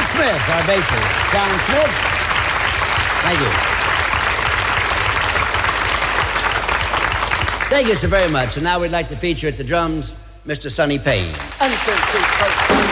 John Smith, our bassist. John Smith. Thank you. Thank you so very much. And now we'd like to feature at the drums, Mr. Sonny Payne.